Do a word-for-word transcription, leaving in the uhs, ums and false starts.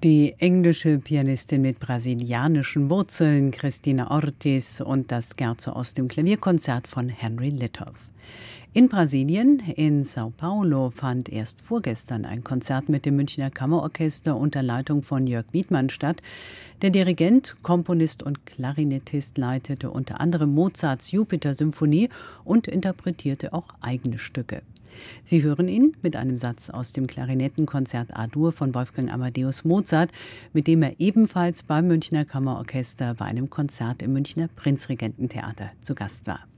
Die englische Pianistin mit brasilianischen Wurzeln Cristina Ortiz und das Scherzo aus dem Klavierkonzert von Henry Lithoff. In Brasilien, in São Paulo, fand erst vorgestern ein Konzert mit dem Münchner Kammerorchester unter Leitung von Jörg Wiedmann statt. Der Dirigent, Komponist und Klarinettist leitete unter anderem Mozarts Jupiter-Symphonie und interpretierte auch eigene Stücke. Sie hören ihn mit einem Satz aus dem Klarinettenkonzert A-Dur von Wolfgang Amadeus Mozart, mit dem er ebenfalls beim Münchner Kammerorchester bei einem Konzert im Münchner Prinzregententheater zu Gast war.